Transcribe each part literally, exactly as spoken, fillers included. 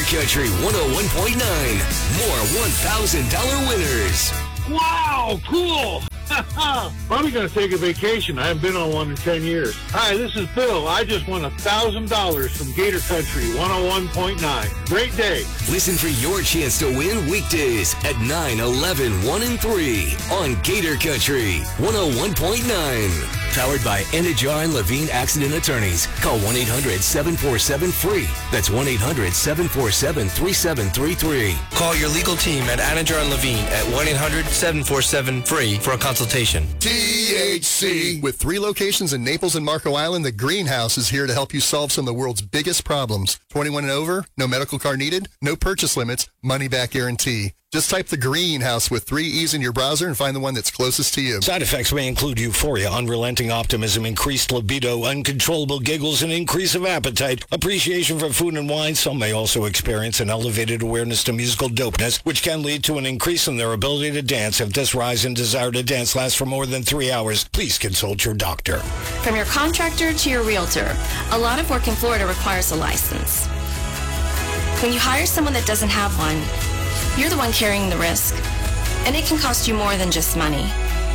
Country one oh one point nine. More one thousand dollars winners. Wow, cool. Probably going to take a vacation. I haven't been on one in ten years. Hi, this is Bill. I just won one thousand dollars from Gator Country one oh one point nine. Great day. Listen for your chance to win weekdays at nine, eleven, one, and three on Gator Country one oh one point nine. Powered by Anajar and Levine Accident Attorneys. Call one eight hundred, seven four seven, free. That's one eight hundred, seven four seven, three seven three three. Call your legal team at Anajar and Levine at one eight hundred, seven four seven, free for a consultation. T H C. With three locations in Naples and Marco Island, the Greenhouse is here to help you solve some of the world's biggest problems. twenty-one and over, no medical card needed, no purchase limits, money back guarantee. Just type the Greenhouse with three E's in your browser and find the one that's closest to you. Side effects may include euphoria, unrelenting optimism, increased libido, uncontrollable giggles, and increase of appetite, appreciation for food and wine. Some may also experience an elevated awareness to musical dopeness, which can lead to an increase in their ability to dance. If this rise in desire to dance lasts for more than three hours, please consult your doctor. From your contractor to your realtor, a lot of work in Florida requires a license. When you hire someone that doesn't have one, you're the one carrying the risk, and it can cost you more than just money.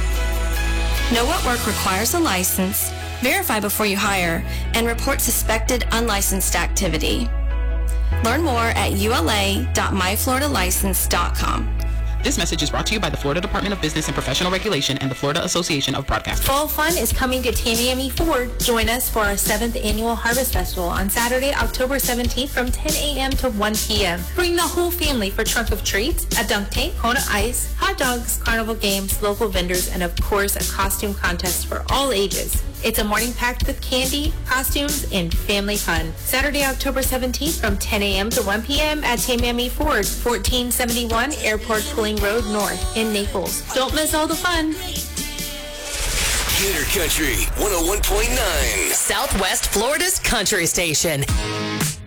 Know what work requires a license, verify before you hire, and report suspected unlicensed activity. Learn more at U L A dot my florida license dot com. This message is brought to you by the Florida Department of Business and Professional Regulation and the Florida Association of Broadcasters. Fall fun is coming to Tamiami Ford. Join us for our seventh Annual Harvest Festival on Saturday, October seventeenth from ten a.m. to one p.m. Bring the whole family for trunk of treats, a dunk tank, Kona Ice, hot dogs, carnival games, local vendors, and of course a costume contest for all ages. It's a morning packed with candy, costumes, and family fun. Saturday, October seventeenth from ten a.m. to one p.m. at Tamiami Ford, fourteen seventy-one Airport Pulling Road North in Naples. Don't miss all the fun. Gator Country one oh one point nine. Southwest Florida's country station.